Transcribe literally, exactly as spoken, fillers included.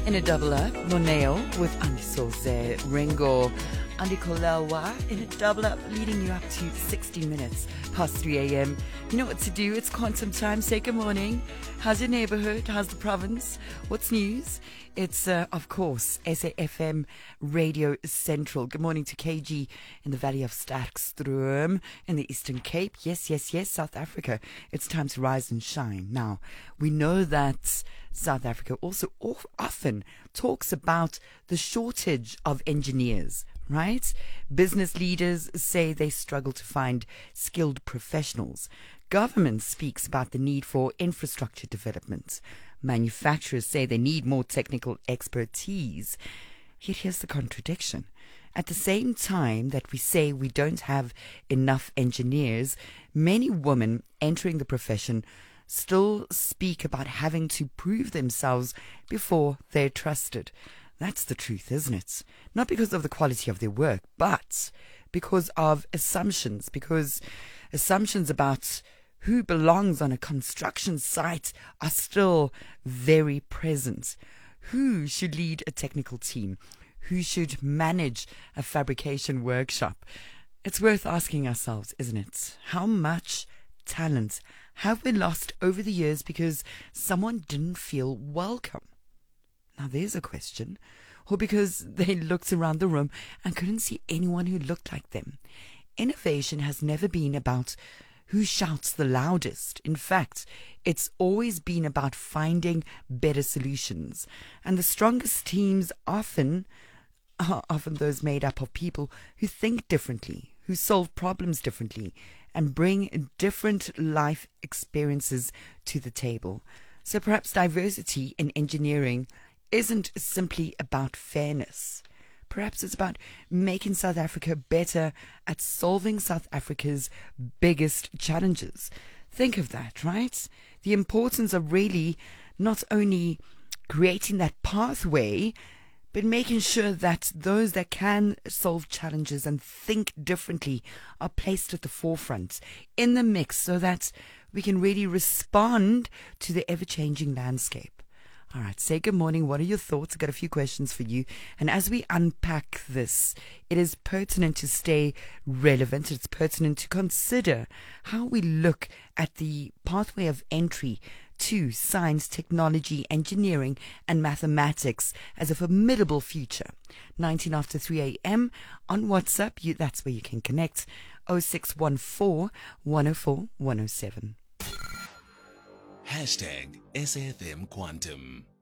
In a double up, Moneo with Andisoze Ringo. Andy Kolewa in a double up, leading you up to sixty minutes past three a.m. You know what to do. It's quantum time. Say good morning. How's your neighborhood? How's the province? What's news? It's, uh, of course, S A F M Radio Central. Good morning to K G in the Valley of Sterkstroom in the Eastern Cape. Yes, yes, yes, South Africa. It's time to rise and shine. Now, we know that South Africa also often talks about the shortage of engineers, right? Business leaders say they struggle to find skilled professionals. Government speaks about the need for infrastructure development. Manufacturers say they need more technical expertise. Yet here's the contradiction. At the same time that we say we don't have enough engineers, many women entering the profession still speak about having to prove themselves before they're trusted. That's the truth, isn't it? Not because of the quality of their work, but because of assumptions, because assumptions about who belongs on a construction site are still very present. Who should lead a technical team? Who should manage a fabrication workshop? It's worth asking ourselves, isn't it? How much talent have we lost over the years because someone didn't feel welcome? Now there's a question. Or because they looked around the room and couldn't see anyone who looked like them. Innovation has never been about who shouts the loudest. In fact, it's always been about finding better solutions. And the strongest teams often are often those made up of people who think differently, who solve problems differently, and bring different life experiences to the table. So perhaps diversity in engineering isn't simply about fairness. Perhaps it's about making South Africa better at solving South Africa's biggest challenges. Think of that, right? The importance of really not only creating that pathway, but making sure that those that can solve challenges and think differently are placed at the forefront, in the mix, so that we can really respond to the ever-changing landscape. All right, say good morning. What are your thoughts? I've got a few questions for you. And as we unpack this, it is pertinent to stay relevant. It's pertinent to consider how we look at the pathway of entry to science, technology, engineering, and mathematics as a formidable future. nineteen after three a.m. on WhatsApp. You, that's where you can connect. oh six one four, one oh four, one oh seven. Hashtag S A F M Quantum.